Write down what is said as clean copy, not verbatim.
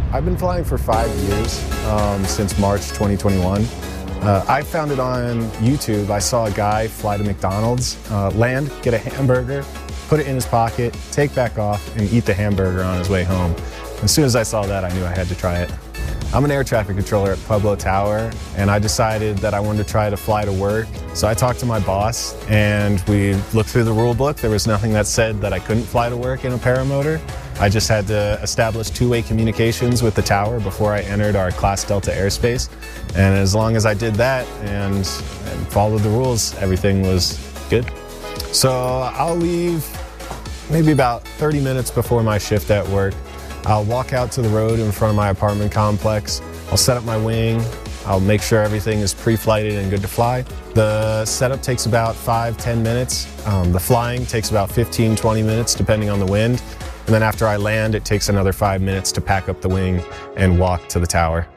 I've been flying for 5 years, since March 2021. I found it on YouTube. I saw a guy fly to McDonald's, land, get a hamburger, put it in his pocket, take back off, and eat the hamburger on his way home. As soon as I saw that, I knew I had to try it. I'm an air traffic controller at Pueblo Tower, and I decided that I wanted to try to fly to work. So I talked to my boss, and we looked through the rule book. There was nothing that said that I couldn't fly to work in a paramotor. I just had to establish two-way communications with the tower before I entered our Class Delta airspace. And as long as I did that and followed the rules, everything was good. So I'll leave maybe about 30 minutes before my shift at work. I'll walk out to the road in front of my apartment complex. I'll set up my wing. I'll make sure everything is pre-flighted and good to fly. The setup takes about 5-10 minutes. The flying takes about 15-20 minutes depending on the wind. And then after I land, it takes another 5 minutes to pack up the wing and walk to the tower.